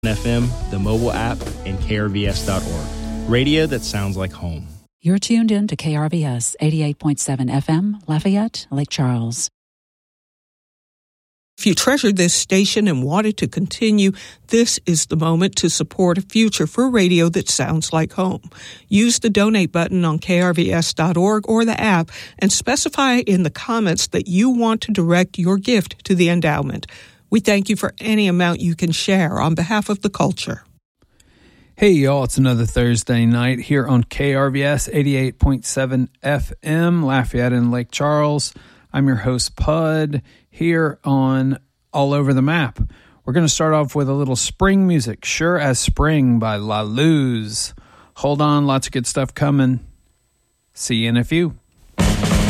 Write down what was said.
FM, the mobile app, and krvs.org. Radio that sounds like home. You're tuned in to KRVS 88.7 FM, Lafayette, Lake Charles. If you treasure this station and want it to continue, this is the moment to support a future for radio that sounds like home. Use the donate button on krvs.org or the app and specify in the comments that you want to direct your gift to the endowment. We thank you for any amount you can share on behalf of the culture. Hey, y'all, it's another Thursday night here on KRVS 88.7 FM, Lafayette and Lake Charles. I'm your host, Pud, here on All Over the Map. We're going to start off with a little spring music, Sure as Spring by La Luz. Hold on, lots of good stuff coming. See you in a few.